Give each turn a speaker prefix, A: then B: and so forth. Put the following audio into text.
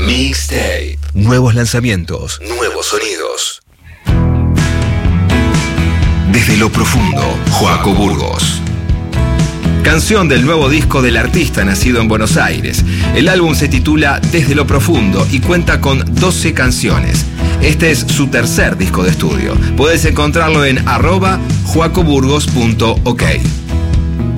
A: Mixtape. Nuevos lanzamientos, nuevos sonidos. Desde lo profundo, Joaco Burgos. Canción del nuevo disco del artista nacido en Buenos Aires. El álbum se titula Desde lo profundo y cuenta con 12 canciones. Este es su tercer disco de estudio. Puedes encontrarlo en @joacoburgos.ok.